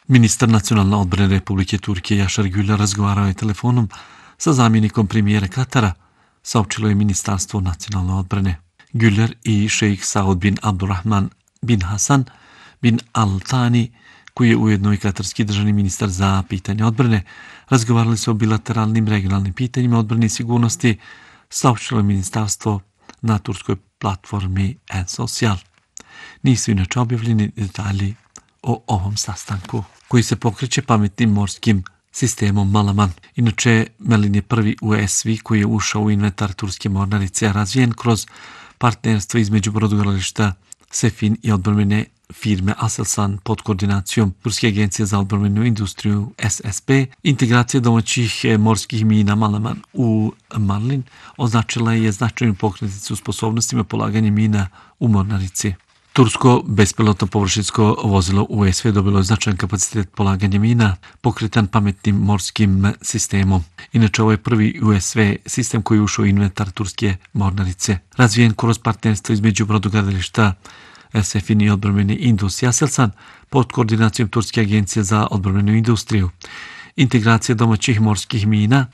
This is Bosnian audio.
Ministar nacionalne odbrane Republike Turke Yaşar Güler razgovarao je telefonom sa zamjenikom premijera Katara, saopćilo je Ministarstvo nacionalne odbrane. Güler i šejh Saud bin Abdurrahman bin Hasan bin Al-Thani, koji je ujedno i katarski državni ministar za pitanje odbrane, razgovarali su o bilateralnim regionalnim pitanjima odbrane i sigurnosti, saopćilo je ministarstvo na turskoj platformi N-Social. Nisu inače objavljeni detalji o ovom sastanku, koji se pokreće pametnim morskim sistemom Malaman. Inače, Melin je prvi USV koji je ušao u inventar turske mornarice, razvijen kroz partnerstvo između brodogradilišta Sefin i odbrambene firme Aselsan pod koordinacijom Turske agencije za odbrambenu industriju SSP. Integracija domaćih morskih mina Malaman u Marlin označila je značajnu pokretnicu sposobnostima polaganja mina u mornarici. Tursko bespilotno površinsko vozilo USV dobilo je značajan kapacitet polaganja mina pokretan pametnim morskim sistemom. Inače, ovo je prvi USV sistem koji je ušao u inventar turske mornarice. Razvijen kroz partnerstvo između brodogradilišta Sefin i odbrambene industrije Aselsan pod koordinacijom Turske agencije za odbrambenu industriju. Integracija domaćih morskih mina